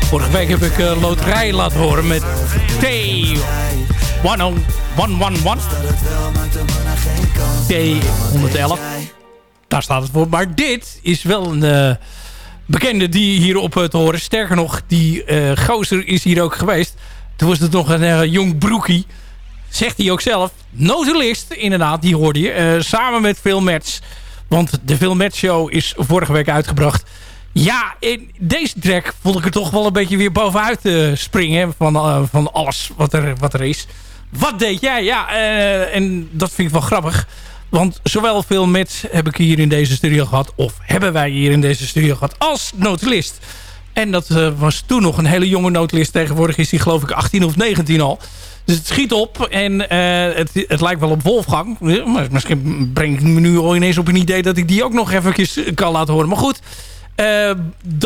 Vorige week heb ik loterij laten horen met T111. T111. Daar staat het voor. Maar dit is wel een bekende die hierop te horen. Sterker nog, die gozer is hier ook geweest. Toen was het nog een jong broekie. Zegt hij ook zelf. Notulist, inderdaad, die hoorde je. Samen met Phil Metz. Want de Phil Metz Show is vorige week uitgebracht. Ja, in deze track vond ik er toch wel een beetje weer bovenuit springen. Van alles wat er is. Wat deed jij? Ja, en dat vind ik wel grappig. Want zowel Phil Metz heb ik hier in deze studio gehad. Of hebben wij hier in deze studio gehad. Als notulist. En dat was toen nog een hele jonge notulist. Tegenwoordig is hij geloof ik 18 of 19 al. Dus het schiet op. En het lijkt wel op Wolfgang. Maar misschien breng ik me nu al ineens op een idee dat ik die ook nog even kan laten horen. Maar goed.